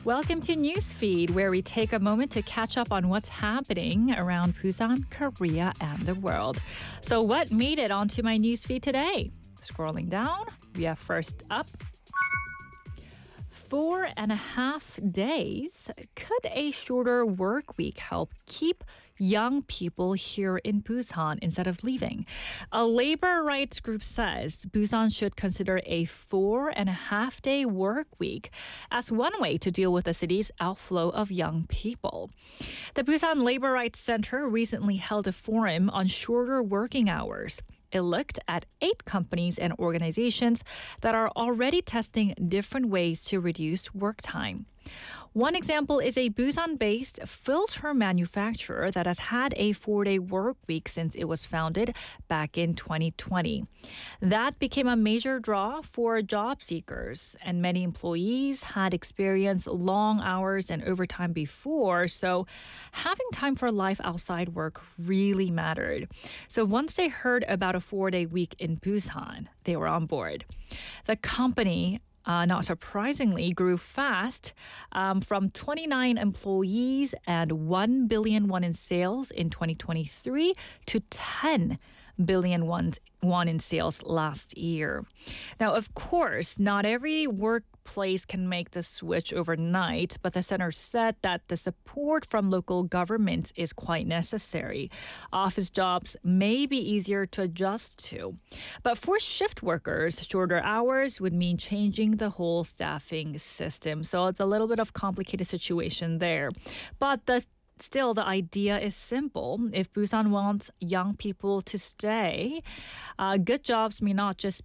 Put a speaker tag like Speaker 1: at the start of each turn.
Speaker 1: Welcome to Newsfeed, where we take a moment to catch up on what's happening around Busan, Korea, and the world. So what made it onto my newsfeed today? Scrolling down, we have first up, 4.5 days. Could a shorter work week help keep young people here in Busan instead of leaving? A labor rights group says Busan should consider a 4.5-day work week as one way to deal with the city's outflow of young people. The Busan Labor Rights Center recently held a forum on shorter working hours. It looked at 8 companies and organizations that are already testing different ways to reduce work time. One example is a Busan-based filter manufacturer that has had a 4-day work week since it was founded back in 2020. That became a major draw for job seekers, and many employees had experienced long hours and overtime before, so having time for life outside work really mattered. So once they heard about a 4-day week in Busan, they were on board. The company not surprisingly, grew fast from 29 employees and 1 billion won in sales in 2023 to 10 billion won in sales last year. Now, of course, not every workplace can make the switch overnight, but the center said that the support from local governments is quite necessary. Office jobs may be easier to adjust to. But for shift workers, shorter hours would mean changing the whole staffing system. So it's a little bit of complicated situation there. But Still, the idea is simple. If Busan wants young people to stay, good jobs may not just